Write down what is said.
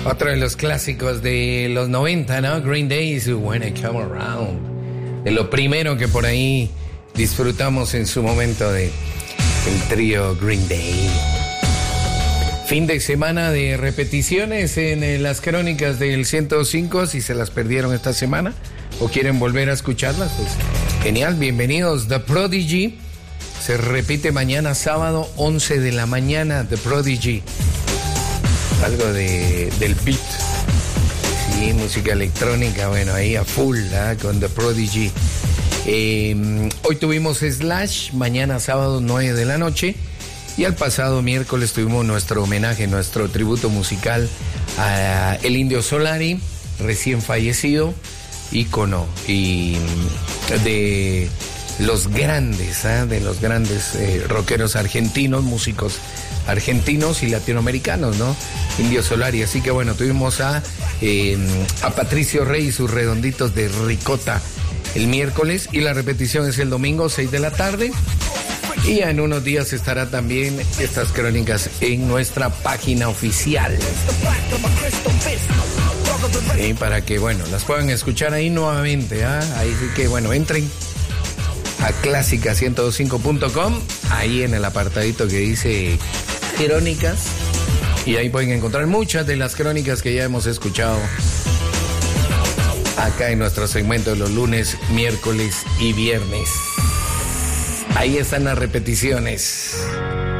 Otro de los clásicos de los 90, ¿no? Green Day y su When I Come Around. De lo primero que por ahí disfrutamos en su momento de el trío Green Day. Fin de semana de repeticiones en las crónicas del 105. Si se las perdieron esta semana o quieren volver a escucharlas, pues genial, bienvenidos. The Prodigy se repite mañana sábado 11 de la mañana. The Prodigy, algo del beat, sí, música electrónica, bueno, ahí a full, ¿eh? Con The Prodigy. Hoy tuvimos Slash, mañana sábado 9 de la noche. Y al pasado miércoles tuvimos nuestro homenaje, nuestro tributo musical a el Indio Solari, recién fallecido, ícono y de los grandes, de los grandes rockeros argentinos, músicos argentinos y latinoamericanos, ¿no? Indio Solari. Así que bueno, tuvimos a Patricio Rey y sus redonditos de ricota el miércoles, y la repetición es el domingo 6 de la tarde. Y en unos días estará también estas crónicas en nuestra página oficial. Para que, bueno, las puedan escuchar ahí nuevamente, ¿eh? Ahí sí que, bueno, entren a clásica105.com, ahí en el apartadito que dice crónicas, y ahí pueden encontrar muchas de las crónicas que ya hemos escuchado acá en nuestro segmento de los lunes, miércoles y viernes. Ahí están las repeticiones.